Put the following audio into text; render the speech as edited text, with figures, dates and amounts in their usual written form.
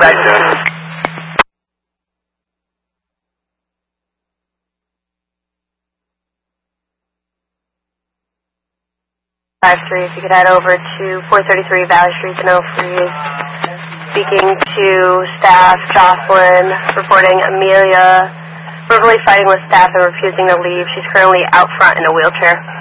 Roger. 53, if you could head over to 433 Valley Street, Denell, please. Speaking to staff, Jocelyn, reporting Amelia verbally fighting with staff and refusing to leave. She's currently out front in a wheelchair.